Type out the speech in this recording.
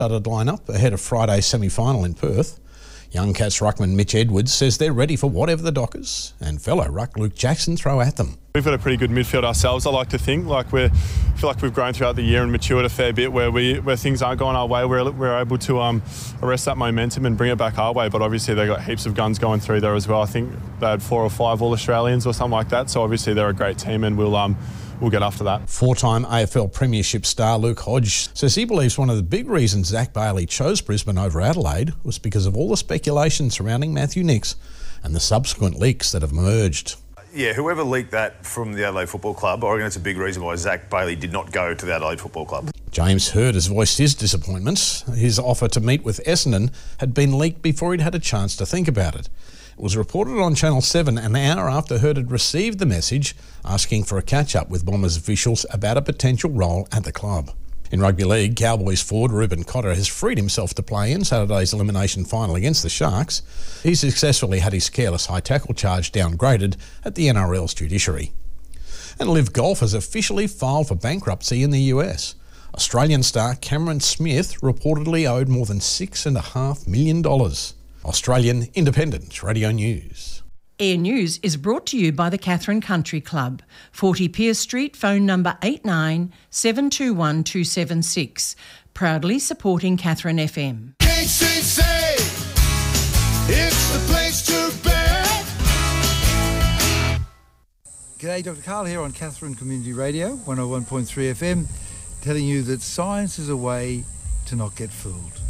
Started line-up ahead of Friday's semi-final in Perth. Young Cats ruckman Mitch Edwards says they're ready for whatever the Dockers and fellow ruck Luke Jackson throw at them. We've got a pretty good midfield ourselves, I like to think. I feel like we've grown throughout the year and matured a fair bit where things aren't going our way. We're able to arrest that momentum and bring it back our way. But obviously they've got heaps of guns going through there as well. I think they had 4 or 5 All-Australians or something like that. So obviously they're a great team and we'll get after that. 4-time AFL Premiership star Luke Hodge says he believes one of the big reasons Zach Bailey chose Brisbane over Adelaide was because of all the speculation surrounding Matthew Nicks and the subsequent leaks that have emerged. Yeah, whoever leaked that from the Adelaide Football Club, I reckon it's a big reason why Zach Bailey did not go to the Adelaide Football Club. James Hird has voiced his disappointment. His offer to meet with Essendon had been leaked before he'd had a chance to think about it. It was reported on Channel 7 an hour after Hird had received the message asking for a catch-up with Bombers officials about a potential role at the club. In rugby league, Cowboys forward Reuben Cotter has freed himself to play in Saturday's elimination final against the Sharks. He successfully had his careless high tackle charge downgraded at the NRL's judiciary. And Live Golf has officially filed for bankruptcy in the US. Australian star Cameron Smith reportedly owed more than $6.5 million. Australian Independent Radio News. Air News is brought to you by the Katherine Country Club, 40 Pierce Street, phone number 89 721 276. Proudly supporting Katherine FM. KCC, it's the place to be. G'day, Dr. Carl here on Katherine Community Radio, 101.3 FM, telling you that science is a way to not get fooled.